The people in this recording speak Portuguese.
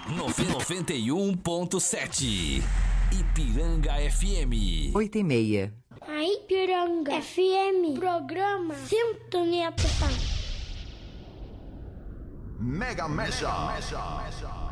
91.7 Ipiranga FM. 8h30. A Ipiranga FM. Programa Sintonia Total. Mega Mecha.